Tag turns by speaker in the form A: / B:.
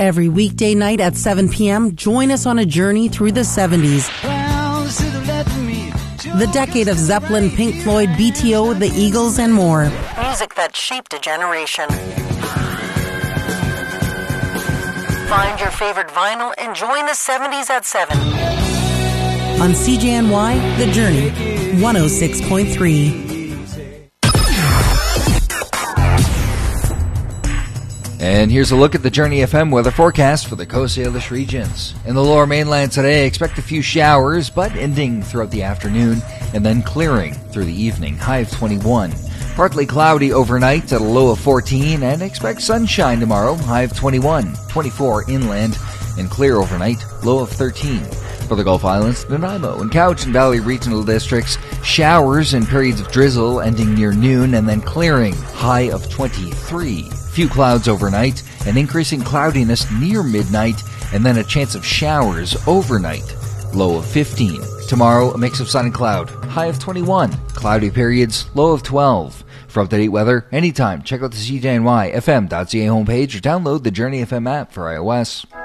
A: Every weekday night at 7 p.m., join us on a journey through the 70s. The decade of Zeppelin, Pink Floyd, BTO, the Eagles, and more. Music that shaped a generation. Find your favorite vinyl and join the 70s at 7. On CJNY, The Journey, 106.3.
B: And here's a look at the Journey FM weather forecast for the Coast Salish regions. In the Lower Mainland today, expect a few showers, but ending throughout the afternoon and then clearing through the evening. High of 21. Partly cloudy overnight at a low of 14, and expect sunshine tomorrow. High of 21. 24 inland and clear overnight. Low of 13. For the Gulf Islands, Nanaimo and Cowichan Valley regional districts, showers and periods of drizzle ending near noon and then clearing. High of 23. Few clouds overnight, and increasing cloudiness near midnight, and then a chance of showers overnight. Low of 15. Tomorrow, a mix of sun and cloud. High of 21. Cloudy periods, low of 12. For up-to-date weather, anytime, check out the CJNY FM.ca homepage or download the Journey FM app for iOS.